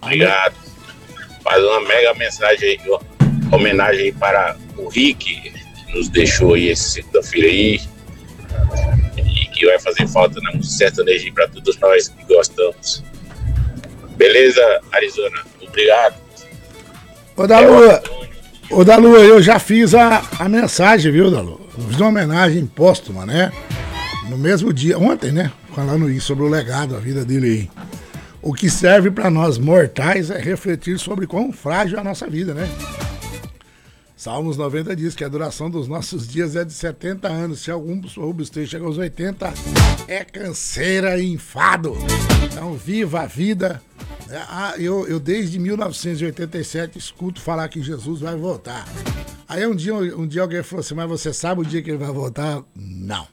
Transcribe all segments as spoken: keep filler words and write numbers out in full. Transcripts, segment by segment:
Obrigado. Faz uma mega mensagem aí, ó. Homenagem aí para o Rick, que nos deixou aí esse segunda-feira aí. E que vai fazer falta na música sertaneja para todos nós que gostamos. Beleza, Arizona? Obrigado. Ô, da Lua, ô, da Lua, eu já fiz a, a mensagem, viu, da Lua? Eu fiz uma homenagem póstuma, né? No mesmo dia, ontem, né? Falando isso sobre o legado, a vida dele aí. O que serve para nós mortais é refletir sobre quão frágil é a nossa vida, né? Salmos noventa diz que a duração dos nossos dias é de setenta anos. Se algum robusteiro chega aos oitenta, é canseira e enfado. Então, viva a vida. Ah, eu, eu desde mil novecentos e oitenta e sete escuto falar que Jesus vai voltar. Aí um dia, um dia alguém falou assim, mas você sabe o dia que ele vai voltar? Não.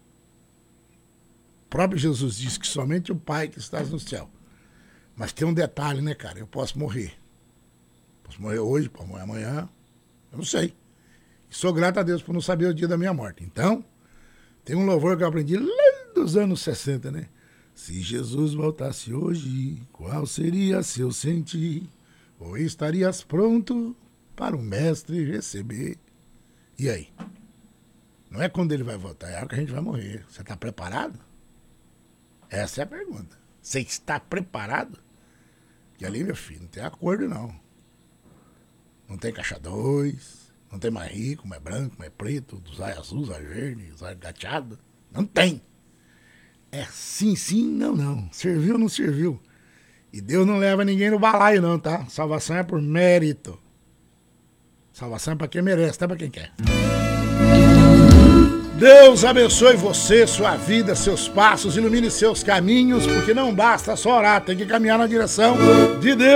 O próprio Jesus disse que somente o Pai que está no céu. Mas tem um detalhe, né, cara? Eu posso morrer. Posso morrer hoje, posso morrer amanhã. Eu não sei. E sou grato a Deus por não saber o dia da minha morte. Então, tem um louvor que eu aprendi lá dos anos sessenta, né? Se Jesus voltasse hoje, qual seria seu sentir? Ou estarias pronto para o mestre receber? E aí? Não é quando ele vai voltar, é a hora que a gente vai morrer. Você está preparado? Essa é a pergunta. Você está preparado? E ali, meu filho, não tem acordo, não. Não tem caixa dois, não tem mais rico, mais branco, mais preto, dos olhos azuis, olhos verdes, olhos gateados. Não tem. É sim, sim, não, não. Serviu, não serviu. E Deus não leva ninguém no balaio, não, tá? Salvação é por mérito. Salvação é pra quem merece, não é pra quem quer. Deus abençoe você, sua vida, seus passos, ilumine seus caminhos, porque não basta só orar, tem que caminhar na direção de Deus.